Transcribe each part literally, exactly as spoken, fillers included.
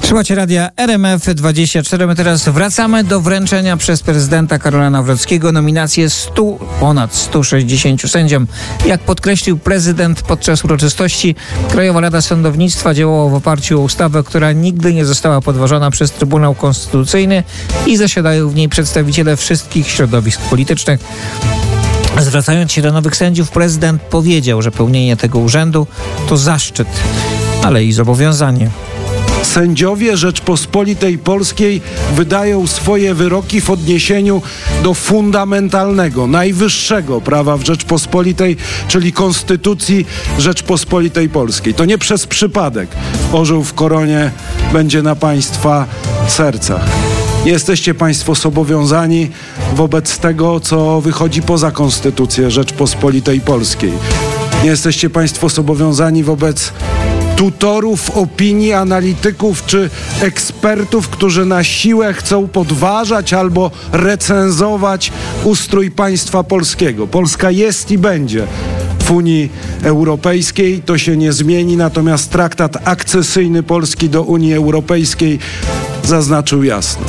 Słuchajcie radia R M F dwadzieścia cztery. My teraz wracamy do wręczenia przez prezydenta Karola Nawrockiego nominacje stu, ponad stu sześćdziesięciu sędziom. Jak podkreślił prezydent podczas uroczystości, Krajowa Rada Sądownictwa działała w oparciu o ustawę, która nigdy nie została podważona przez Trybunał Konstytucyjny i zasiadają w niej przedstawiciele wszystkich środowisk politycznych. Zwracając się do nowych sędziów, prezydent powiedział, że pełnienie tego urzędu to zaszczyt, ale i zobowiązanie. Sędziowie Rzeczpospolitej Polskiej wydają swoje wyroki w odniesieniu do fundamentalnego, najwyższego prawa w Rzeczpospolitej, czyli Konstytucji Rzeczpospolitej Polskiej. To nie przez przypadek orzeł w koronie będzie na państwa sercach. Nie jesteście państwo zobowiązani wobec tego, co wychodzi poza Konstytucję Rzeczpospolitej Polskiej. Nie jesteście państwo zobowiązani wobec tutorów opinii, analityków czy ekspertów, którzy na siłę chcą podważać albo recenzować ustrój państwa polskiego. Polska jest i będzie w Unii Europejskiej, to się nie zmieni, natomiast traktat akcesyjny Polski do Unii Europejskiej zaznaczył jasno.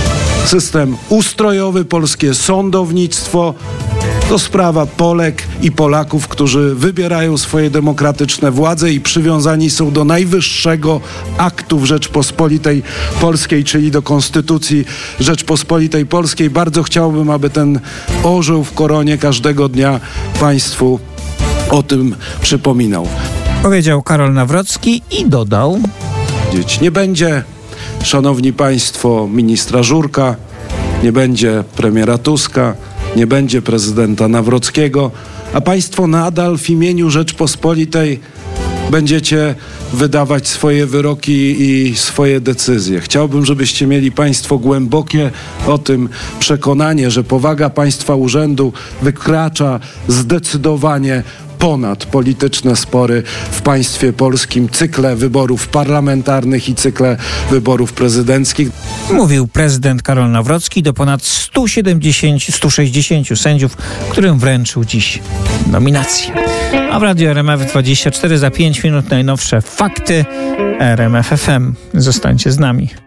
System ustrojowy, polskie sądownictwo to sprawa Polek i Polaków, którzy wybierają swoje demokratyczne władze i przywiązani są do najwyższego aktu w Rzeczpospolitej Polskiej, czyli do Konstytucji Rzeczpospolitej Polskiej. Bardzo chciałbym, aby ten orzeł w koronie każdego dnia państwu o tym przypominał. Powiedział Karol Nawrocki i dodał: Nie będzie, szanowni państwo, ministra Żurka, nie będzie premiera Tuska, nie będzie prezydenta Nawrockiego, a państwo nadal w imieniu Rzeczpospolitej będziecie wydawać swoje wyroki i swoje decyzje. Chciałbym, żebyście mieli państwo głębokie o tym przekonanie, że powaga państwa urzędu wykracza zdecydowanie ponad polityczne spory w państwie polskim, cykle wyborów parlamentarnych i cykle wyborów prezydenckich. Mówił prezydent Karol Nawrocki do ponad stu siedemdziesięciu, stu sześćdziesięciu sędziów, którym wręczył dziś nominację. A w Radiu R M F dwadzieścia cztery za pięć minut najnowsze fakty R M F F M. Zostańcie z nami.